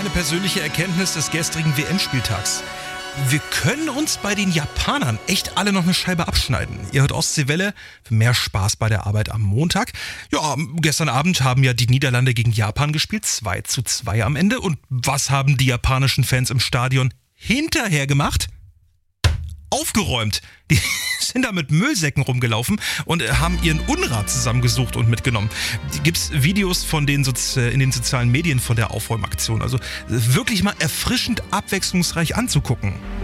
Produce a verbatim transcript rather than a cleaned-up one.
Meine persönliche Erkenntnis des gestrigen W M-Spieltags. Wir können uns bei den Japanern echt alle noch eine Scheibe abschneiden. Ihr hört Ostseewelle für mehr Spaß bei der Arbeit am Montag. Ja, gestern Abend haben ja die Niederlande gegen Japan gespielt, zwei zu zwei am Ende. Und was haben die japanischen Fans im Stadion hinterher gemacht? Aufgeräumt. Die sind da mit Müllsäcken rumgelaufen und haben ihren Unrat zusammengesucht und mitgenommen. Gibt's Videos von den Sozi- in den sozialen Medien von der Aufräumaktion. Also wirklich mal erfrischend abwechslungsreich anzugucken.